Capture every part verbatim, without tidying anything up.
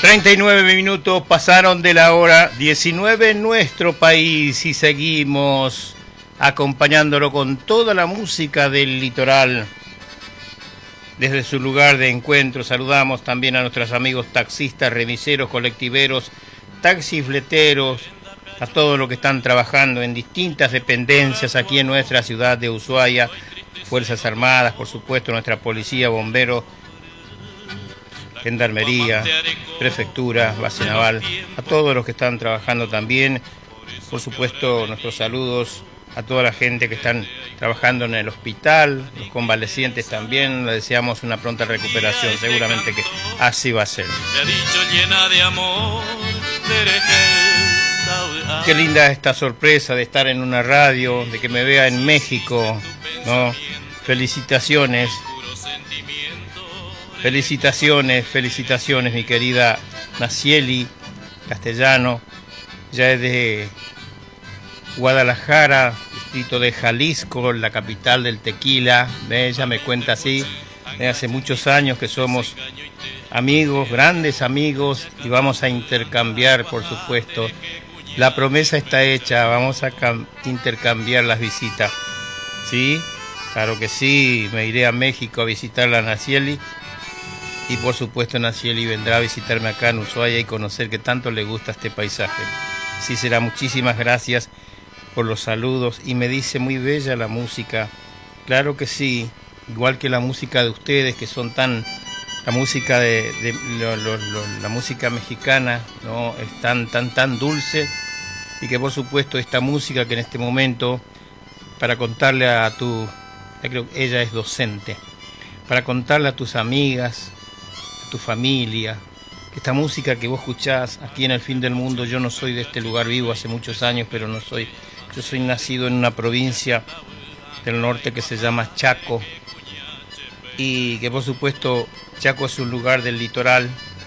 treinta y nueve minutos pasaron de la hora diecinueve en nuestro país y seguimos acompañándolo con toda la música del litoral. Desde su lugar de encuentro saludamos también a nuestros amigos taxistas, remiseros, colectiveros, taxifleteros, a todos los que están trabajando en distintas dependencias aquí en nuestra ciudad de Ushuaia, Fuerzas Armadas, por supuesto, nuestra policía, bomberos, gendarmería, prefectura, base naval, a todos los que están trabajando también, por supuesto, nuestros saludos a toda la gente que están trabajando en el hospital, los convalecientes también, les deseamos una pronta recuperación, seguramente que así va a ser. Qué linda esta sorpresa de estar en una radio, de que me vea en México, ¿no? Felicitaciones, felicitaciones, felicitaciones, mi querida Nacieli Castellano, ya es de Guadalajara, distrito de Jalisco, la capital del tequila. Ella me cuenta así, de hace muchos años que somos amigos, grandes amigos, y vamos a intercambiar, por supuesto. La promesa está hecha, vamos a intercambiar las visitas. ¿Sí? Claro que sí, me iré a México a visitar a Nacieli. Y por supuesto Nacieli vendrá a visitarme acá en Ushuaia y conocer que tanto le gusta este paisaje. Sí, será, muchísimas gracias por los saludos. Y me dice muy bella la música. Claro que sí, igual que la música de ustedes, que son tan... La música de, de lo, lo, lo, la música mexicana, ¿no? Es tan, tan, tan dulce. Y que por supuesto esta música que en este momento, para contarle a tu... Creo que ella es docente. Para contarle a tus amigas, a tu familia, que esta música que vos escuchás aquí en el fin del mundo, yo no soy de este lugar, vivo hace muchos años, pero no soy... Yo soy nacido en una provincia del norte que se llama Chaco. Y que por supuesto Chaco es un lugar del litoral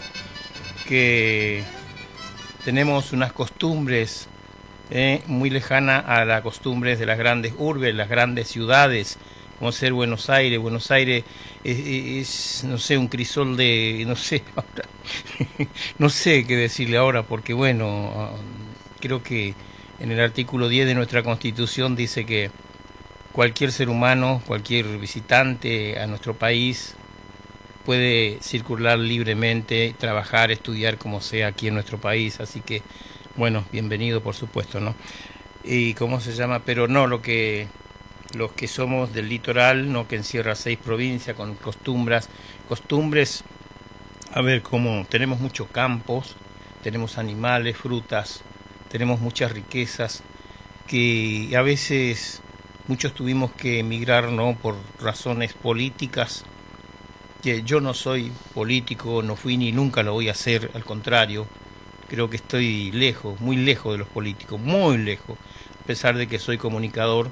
que tenemos unas costumbres eh, muy lejanas a las costumbres de las grandes urbes, las grandes ciudades, como ser Buenos Aires. Buenos Aires es, es no sé, un crisol de, no sé, ahora, no sé qué decirle ahora, porque bueno, creo que en el artículo diez de nuestra Constitución dice que cualquier ser humano, cualquier visitante a nuestro país puede circular libremente, trabajar, estudiar como sea aquí en nuestro país. Así que, bueno, bienvenido por supuesto, ¿no? Y cómo se llama, pero no, lo que los que somos del litoral, ¿no? Que encierra seis provincias con costumbres, costumbres, a ver, como tenemos muchos campos, tenemos animales, frutas, tenemos muchas riquezas que a veces... Muchos tuvimos que emigrar, ¿no? Por razones políticas, que yo no soy político, no fui ni nunca lo voy a hacer, al contrario, creo que estoy lejos, muy lejos de los políticos, muy lejos, a pesar de que soy comunicador,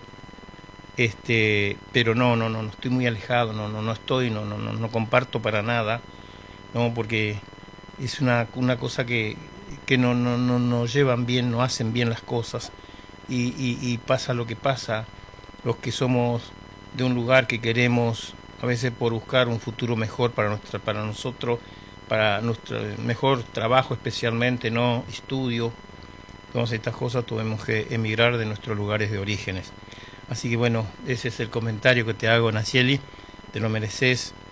este, pero no, no, no, no estoy muy alejado, no, no, no estoy, no, no, no, no comparto para nada, no, porque es una, una cosa que, que no, no, no, no llevan bien, no hacen bien las cosas, y, y, y pasa lo que pasa. Los que somos de un lugar que queremos, a veces por buscar un futuro mejor para nuestra, para nosotros, para nuestro mejor trabajo especialmente, no estudio, todas estas cosas, tuvimos que emigrar de nuestros lugares de orígenes. Así que bueno, ese es el comentario que te hago, Nacieli, te lo mereces,